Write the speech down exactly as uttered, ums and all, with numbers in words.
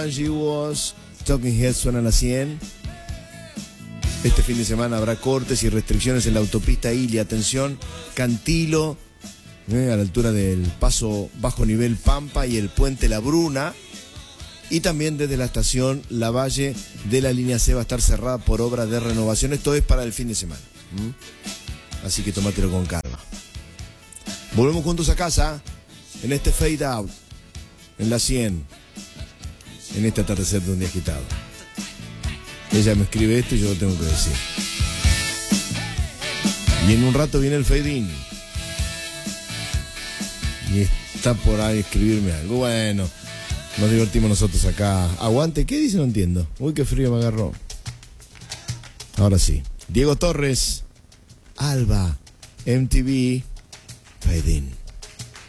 Angie Was, Talking Heads suena a las cien. Este fin de semana habrá cortes y restricciones en la autopista Ilia. Atención, Cantilo, eh, a la altura del paso bajo nivel Pampa y el puente La Bruna. Y también desde la estación La Valle de la línea C va a estar cerrada por obra de renovación. Esto es para el fin de semana. ¿Mm? Así que tómatelo con calma. Volvemos juntos a casa en este fade out, en la cien, en este atardecer de un día agitado. Ella me escribe esto y yo lo tengo que decir. Y en un rato viene el fade in. Y está por ahí escribirme algo. Bueno, nos divertimos nosotros acá. Aguante, ¿qué dice? No entiendo. Uy, qué frío me agarró. Ahora sí. Diego Torres, Alba, M T V, fade in.